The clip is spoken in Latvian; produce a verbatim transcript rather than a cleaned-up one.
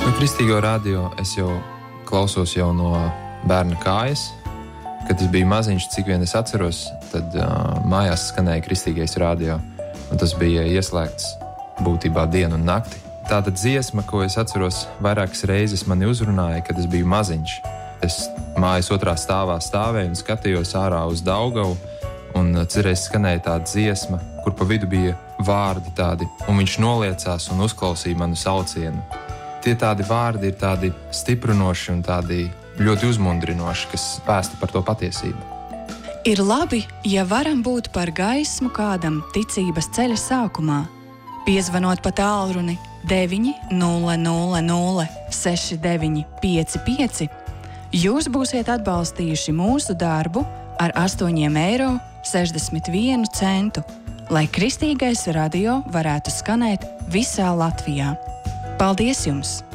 Kristīgo radio es jau klausos jau no bērna kājas. Kad es biju maziņš, cik vien es atceros, tad uh, mājās skanēja kristīgais radio. Un tas bija ieslēgts būtībā dienu un nakti. Tāda dziesma, ko es atceros vairākas reizes mani uzrunāja, kad es biju maziņš. Es mājas otrā stāvā stāvēju un skatījos ārā uz Daugavu. Un cerēs skanēja tāda dziesma, kur pa vidu bija vārdi tādi. Un viņš noliecās un uzklausīja manu saucienu. Tie tādi vārdi ir tādi stiprinoši un tādi ļoti uzmundrinoši, kas vēsta par to patiesību. Ir labi, ja varam būt par gaismu kādam ticības ceļa sākumā, piezvanot pa tālruni deviņi nulle nulle nulle seši deviņi pieci pieci, jūs būsiet atbalstījuši mūsu darbu ar astoņiem eiro sešdesmit vienu centu, lai kristīgais radio varētu skanēt visā Latvijā. Paldies jums!